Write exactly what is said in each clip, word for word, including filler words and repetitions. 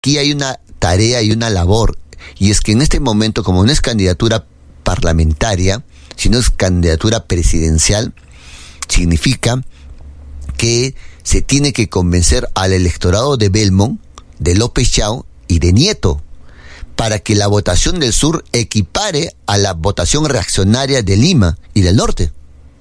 aquí hay una tarea y una labor, y es que en este momento, como no es candidatura parlamentaria, sino es candidatura presidencial, significa que se tiene que convencer al electorado de Belmont, de López Chao y de Nieto, para que la votación del sur equipare a la votación reaccionaria de Lima y del norte.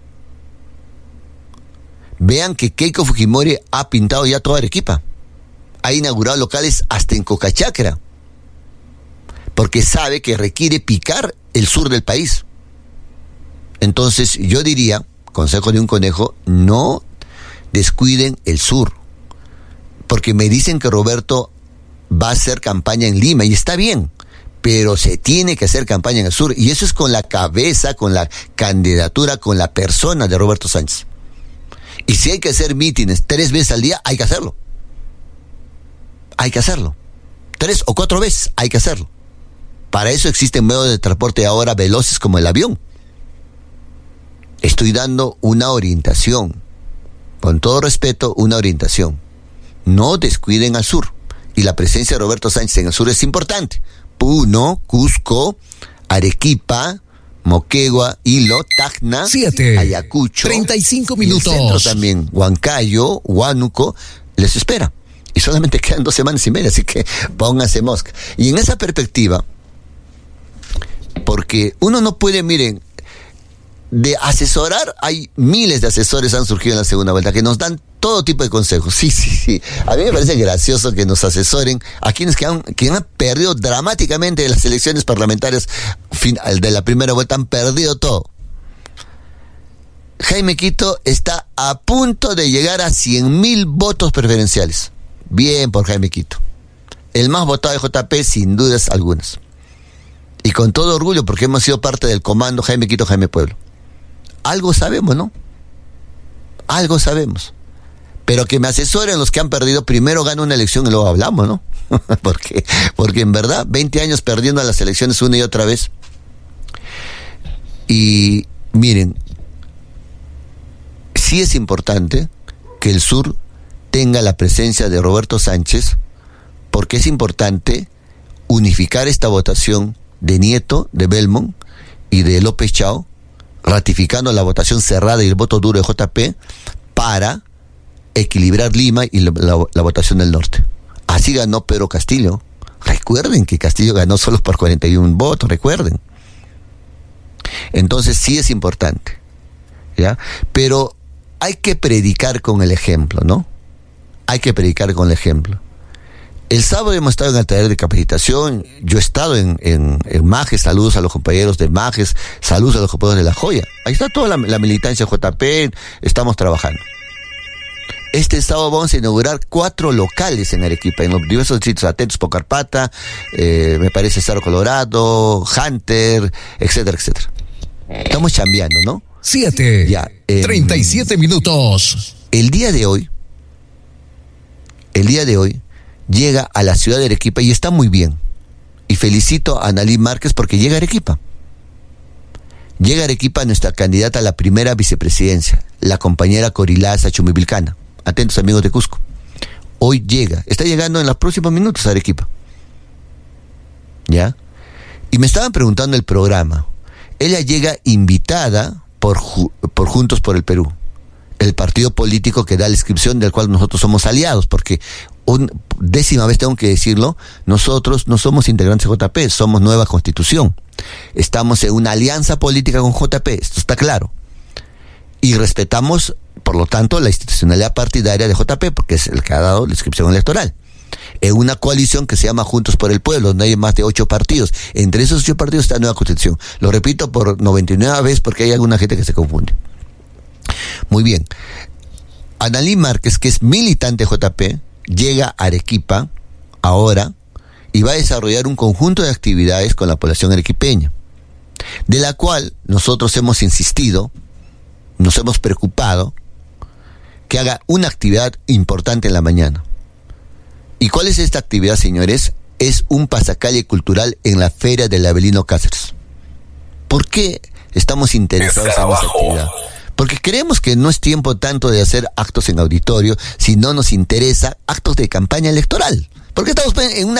Vean que Keiko Fujimori ha pintado ya toda Arequipa. Ha inaugurado locales hasta en Cocachacra, porque sabe que requiere picar el sur del país. Entonces yo diría, consejo de un conejo, no descuiden el sur, porque me dicen que Roberto va a hacer campaña en Lima, y está bien, pero se tiene que hacer campaña en el sur, y eso es con la cabeza, con la candidatura, con la persona de Roberto Sánchez. Y si hay que hacer mítines tres veces al día, hay que hacerlo. Hay que hacerlo. Tres o cuatro veces, hay que hacerlo. Para eso existen medios de transporte ahora veloces como el avión. Estoy dando una orientación, con todo respeto, una orientación. No descuiden al sur. Y la presencia de Roberto Sánchez en el sur es importante. Puno, Cusco, Arequipa, Moquegua, Hilo, Tacna, Siete, Ayacucho, treinta y cinco minutos. Y el centro también, Huancayo, Huánuco, les espera. Y solamente quedan dos semanas y media, así que pónganse mosca. Y en esa perspectiva, porque uno no puede, miren, de asesorar, hay miles de asesores han surgido en la segunda vuelta que nos dan todo tipo de consejos. Sí, sí, sí. A mí me parece gracioso que nos asesoren a quienes que han, que han perdido dramáticamente las elecciones parlamentarias final de la primera vuelta, han perdido todo. Jaime Quito está a punto de llegar a cien mil votos preferenciales. Bien por Jaime Quito. El más votado de J P, sin dudas algunas. Y con todo orgullo, porque hemos sido parte del comando Jaime Quito, Jaime Pueblo. Algo sabemos, ¿no? Algo sabemos. Pero que me asesoren los que han perdido, primero gana una elección y luego hablamos, ¿no? porque, porque en verdad, veinte años perdiendo las elecciones una y otra vez. Y miren, sí es importante que el sur tenga la presencia de Roberto Sánchez, porque es importante unificar esta votación de Nieto, de Belmont y de López Chao, ratificando la votación cerrada y el voto duro de J P para equilibrar Lima y la, la, la votación del norte. Así ganó Pedro Castillo. Recuerden que Castillo ganó solo por cuarenta y uno votos, recuerden. Entonces sí es importante, ¿ya? Pero hay que predicar con el ejemplo, ¿no? Hay que predicar con el ejemplo. El sábado hemos estado en el taller de capacitación, yo he estado en, en, en Majes, saludos a los compañeros de Majes, saludos a los compañeros de La Joya. Ahí está toda la, la militancia J P, estamos trabajando. Este sábado vamos a inaugurar cuatro locales en Arequipa, en los diversos sitios, Atentos, Pocarpata, eh, me parece Cerro Colorado, Hunter, etcétera, etcétera. Estamos chambeando, ¿no? Siete, ya, eh, treinta y siete minutos. El día de hoy, el día de hoy, llega a la ciudad de Arequipa y está muy bien. Y felicito a Analí Márquez porque llega a Arequipa. Llega a Arequipa nuestra candidata a la primera vicepresidencia, la compañera Corilaza Chumivilcana. Atentos, amigos de Cusco. Hoy llega, está llegando en los próximos minutos a Arequipa. ¿Ya? Y me estaban preguntando el programa. Ella llega invitada por, por Juntos por el Perú, el partido político que da la inscripción del cual nosotros somos aliados, porque un, décima vez tengo que decirlo, nosotros no somos integrantes de J P, somos Nueva Constitución. Estamos en una alianza política con J P, esto está claro. Y respetamos, por lo tanto, la institucionalidad partidaria de J P, porque es el que ha dado la inscripción electoral. En una coalición que se llama Juntos por el Pueblo, donde hay más de ocho partidos. Entre esos ocho partidos está Nueva Constitución. Lo repito por noventa y nueve veces porque hay alguna gente que se confunde. Muy bien. Analí Márquez, que es militante de J P, llega a Arequipa ahora y va a desarrollar un conjunto de actividades con la población arequipeña, de la cual nosotros hemos insistido, nos hemos preocupado, que haga una actividad importante en la mañana. ¿Y cuál es esta actividad, señores? Es un pasacalle cultural en la Feria del Avelino Cáceres. ¿Por qué estamos interesados en esta actividad? Porque creemos que no es tiempo tanto de hacer actos en auditorio, si no nos interesa actos de campaña electoral. Porque estamos en una